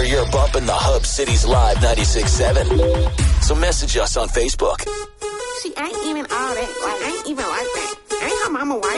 you're bumping the Hub Cities Live 96.7. So message us on Facebook. She ain't even all that. Like, ain't even like that. Ain't her mama white.